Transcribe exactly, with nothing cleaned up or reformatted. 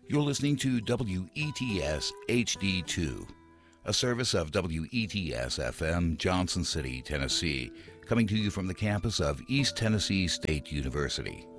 You're listening to W E T S H D two, a service of W E T S F M, Johnson City, Tennessee, coming to you from the campus of East Tennessee State University.